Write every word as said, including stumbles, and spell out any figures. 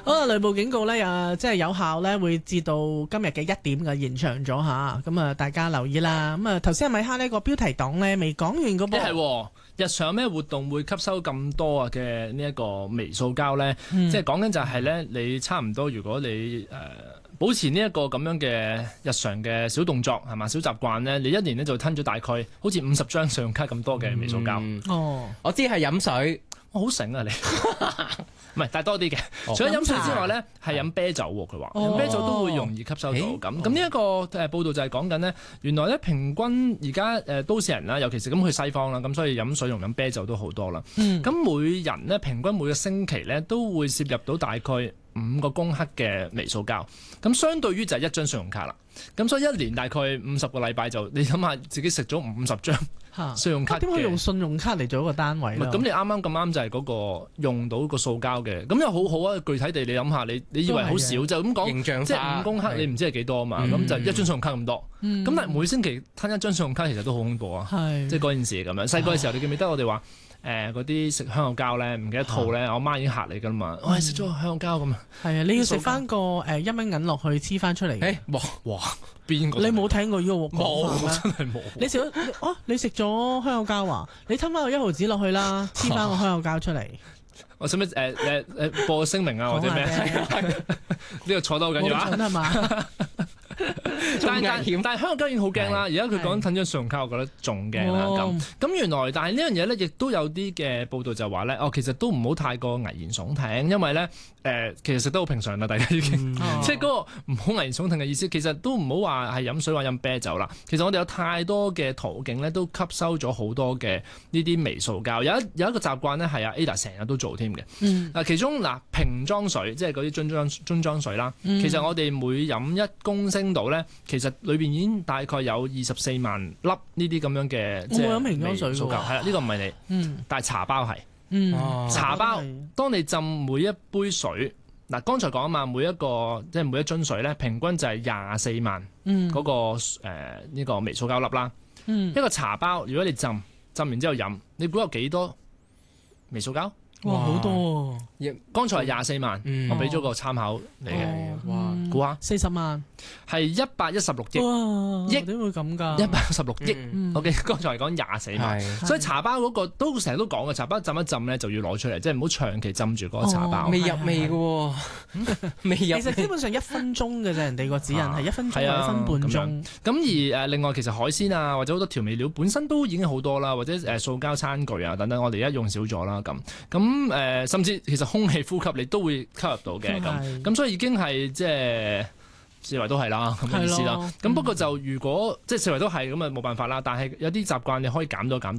好啦，雷暴警告咧，又即係有效咧，會至到今日嘅一點嘅延長咗吓，咁啊大家留意啦。咁啊頭先米哈呢個標題黨咧未講完嗰噃， 係日常咩活動會吸收咁多啊嘅呢一個微塑膠咧？嗯、即係講緊就係咧，你差唔多如果你誒、呃、保持呢一個咁樣嘅日常嘅小動作係嘛小習慣咧，你一年咧就吞咗大概好似五十張信用卡咁多嘅微塑膠。 嗯、 哦， 我知係飲水。 好醒啊你，唔係，但係多啲嘅。除咗飲水之外咧，係飲啤酒喎。佢話飲啤酒都會容易吸收到咁。咁呢一個誒報道就係講緊呢，原來咧平均而家誒都市人啦，尤其是咁去西方啦，咁所以飲水同飲啤酒都好多啦。咁、嗯、每人咧平均每個星期咧都會攝入到大概五個公克嘅微塑膠。咁相對於就係一張信用卡啦。咁所以一年大概五十個禮拜就你諗下自己食咗五十張。信用卡點解用信用卡嚟做一個單位咧？ 咁你啱啱咁啱就係嗰個用到個塑膠嘅，咁又好好啊！具體地你諗下，你你以為好少就咁講，即係五公克你唔知係幾多啊嘛？咁、嗯、就一張信用卡咁多，咁、嗯、但係每星期吞一張信用卡其實都好恐怖啊！即係嗰件事咁樣。細個嘅時候你記唔記得我哋話誒嗰啲食香口膠咧唔記得套咧，我媽已經嚇你㗎啦嘛！喂，食咗香口膠咁啊！係啊， 你要食翻個誒一蚊銀落去黐翻出嚟。 誒哇哇邊個？ 你冇聽過呢個講法咩？ 真係冇。 你食咗哦？你食咗香口膠啊？你吞翻個一毫子落去啦，黐翻個香口膠出嚟。 我使唔使誒誒誒播個聲明啊，或者咩？呢個坐得好緊要啊！ 係嘛？ 但係但係香港膠已經好驚啦，而家佢講緊吞張信用卡，我覺得仲驚啦咁。咁、哦、原來但係呢樣嘢咧，亦都有啲嘅報道就話咧，哦其實都唔好太過危言聳聽，因為咧誒、呃、其實食得好平常啦，大家已經，嗯哦、即係嗰個唔好危言聳聽嘅意思，其實都唔好話係飲水或飲啤酒啦。其實我哋有太多嘅途徑咧，都吸收咗好多嘅呢啲微塑膠。有一有一個習慣咧，係阿 Ada 成日都做添嘅。嗱、嗯，其中嗱瓶裝水，即係嗰啲樽裝樽裝水啦。嗯、其實我哋每飲一公升度咧，其實裏邊已經大概有二十四萬粒呢啲咁樣嘅，即係瓶裝水塑膠。係啦，呢、呢個唔係你，嗯、但係茶包係。嗯、茶包，當你浸每一杯水，嗱，剛才講啊嘛，每一個即係每一樽水咧，平均就係廿四萬嗰、嗯嗰個誒呢、呃呢個微塑膠粒啦。嗯、一個茶包，如果你浸浸完之後飲，你估有幾多微塑膠？ 哇，好多！ 剛才係廿四萬，嗯、我俾咗個參考你嘅。哇，估下四十萬係一百一十六億億， 點會咁㗎？ 一百一十六億。嗯、我嘅剛才係講廿四萬，嗯、所以茶包嗰、嗰個都成日都講嘅，茶包浸一浸咧就要攞出嚟，即係唔好長期浸住嗰個茶包。 未、哦、入味嘅喎，未入。 其實基本上一分鐘嘅啫，人哋個指引係一分鐘或者一分半鐘。 咁而誒另外其實海鮮啊或者好多調味料本身都已經好多啦，或者誒塑膠餐具啊等等，我哋而家用少咗啦咁。咁誒、呃，甚至其實空氣呼吸你都會吸入到嘅咁，咁所以已經係即係四圍都係啦咁嘅意思啦。咁不過就如果即係四圍都係咁啊，冇辦法啦。但係有啲習慣你可以減到減。